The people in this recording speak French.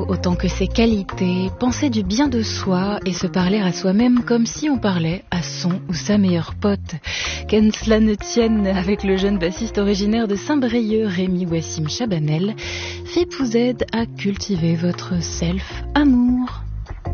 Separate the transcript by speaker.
Speaker 1: autant que ses qualités, penser du bien de soi et se parler à soi-même comme si on parlait à son ou sa meilleure pote. Qu'en cela ne tienne, avec le jeune bassiste originaire de Saint-Brieuc, Rémi Wassim Chabanel, FIP vous aide à cultiver votre self-amour.